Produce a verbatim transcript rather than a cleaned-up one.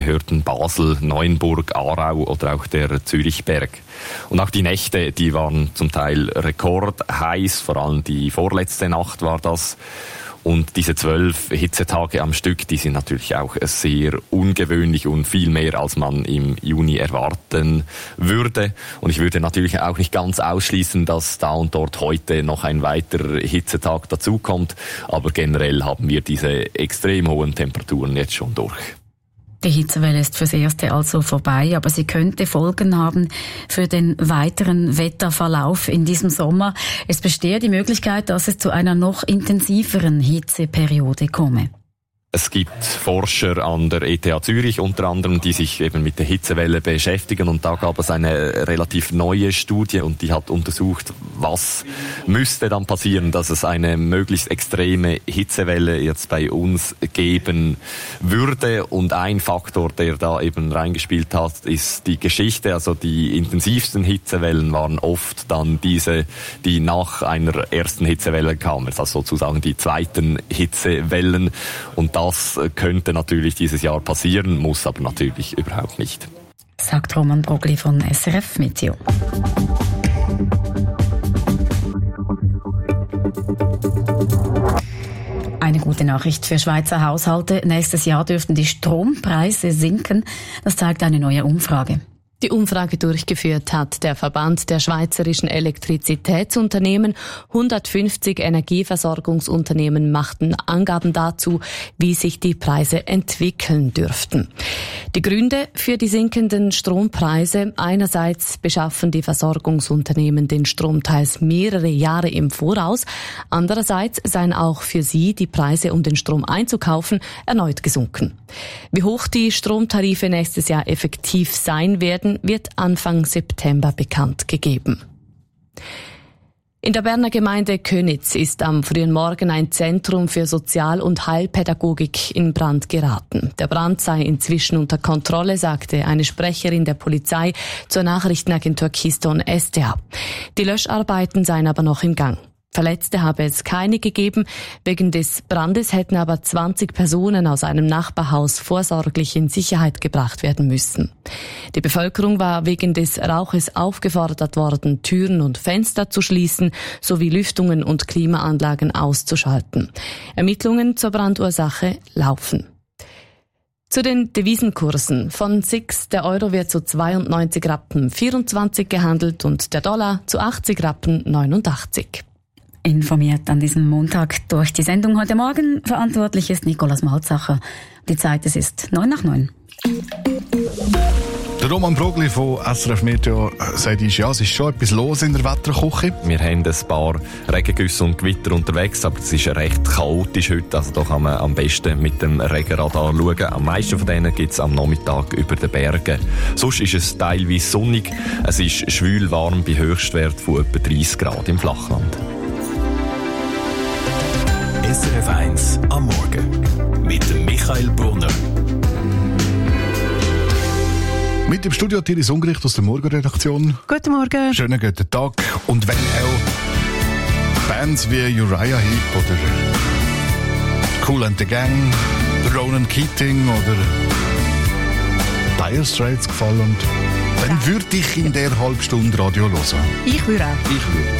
gehörten Basel, Neuenburg, Aarau oder auch der Zürichberg. Und auch die Nächte, die waren zum Teil rekordheiß, vor allem die vorletzte Nacht war das. Und diese zwölf Hitzetage am Stück, die sind natürlich auch sehr ungewöhnlich und viel mehr, als man im Juni erwarten würde. Und ich würde natürlich auch nicht ganz ausschließen, dass da und dort heute noch ein weiterer Hitzetag dazukommt. Aber generell haben wir diese extrem hohen Temperaturen jetzt schon durch. Die Hitzewelle ist fürs Erste also vorbei, aber sie könnte Folgen haben für den weiteren Wetterverlauf in diesem Sommer. Es besteht die Möglichkeit, dass es zu einer noch intensiveren Hitzeperiode komme. Es gibt Forscher an der E T H Zürich unter anderem, die sich eben mit der Hitzewelle beschäftigen, und da gab es eine relativ neue Studie und die hat untersucht, was müsste dann passieren, dass es eine möglichst extreme Hitzewelle jetzt bei uns geben würde. Und ein Faktor, der da eben reingespielt hat, ist die Geschichte. Also die intensivsten Hitzewellen waren oft dann diese, die nach einer ersten Hitzewelle kamen, also sozusagen die zweiten Hitzewellen. Und das könnte natürlich dieses Jahr passieren, muss aber natürlich überhaupt nicht. Sagt Roman Brogli von S R F Meteo. Eine gute Nachricht für Schweizer Haushalte. Nächstes Jahr dürften die Strompreise sinken. Das zeigt eine neue Umfrage. Die Umfrage durchgeführt hat der Verband der schweizerischen Elektrizitätsunternehmen. hundertfünfzig Energieversorgungsunternehmen machten Angaben dazu, wie sich die Preise entwickeln dürften. Die Gründe für die sinkenden Strompreise: einerseits beschaffen die Versorgungsunternehmen den Strom teils mehrere Jahre im Voraus, andererseits seien auch für sie die Preise, um den Strom einzukaufen, erneut gesunken. Wie hoch die Stromtarife nächstes Jahr effektiv sein werden, wird Anfang September bekannt gegeben. In der Berner Gemeinde Könitz ist am frühen Morgen ein Zentrum für Sozial- und Heilpädagogik in Brand geraten. Der Brand sei inzwischen unter Kontrolle, sagte eine Sprecherin der Polizei zur Nachrichtenagentur Keystone S D A. Die Löscharbeiten seien aber noch im Gang. Verletzte habe es keine gegeben. Wegen des Brandes hätten aber zwanzig Personen aus einem Nachbarhaus vorsorglich in Sicherheit gebracht werden müssen. Die Bevölkerung war wegen des Rauches aufgefordert worden, Türen und Fenster zu schließen sowie Lüftungen und Klimaanlagen auszuschalten. Ermittlungen zur Brandursache laufen. Zu den Devisenkursen. Von S I X, der Euro wird zu zweiundneunzig Rappen vierundzwanzig gehandelt und der Dollar zu achtzig Rappen neunundachtzig. Informiert an diesem Montag durch die Sendung heute Morgen. Verantwortlich ist Nikolaus Malzacher. Die Zeit, es ist neun nach neun. Der Roman Brogli von S R F Meteo sagt, ja, es ist schon etwas los in der Wetterküche. Wir haben ein paar Regengüsse und Gewitter unterwegs, aber es ist recht chaotisch heute. Also da kann man am besten mit dem Regenradar schauen. Am meisten von denen gibt es am Nachmittag über den Bergen. Sonst ist es teilweise sonnig. Es ist schwül warm bei Höchstwert von etwa dreißig Grad im Flachland. S R F eins am Morgen mit dem Michael Brunner. Mit dem Studio Thiris Ungericht aus der Morgenredaktion. Guten Morgen. Schönen guten Tag. Und wenn auch Bands wie Uriah Heep oder Kool and the Gang, Ronan Keating oder Dire Straits gefallen, dann würde ich in der halben Stunde Radio hören. Ich würde auch. Ich würde.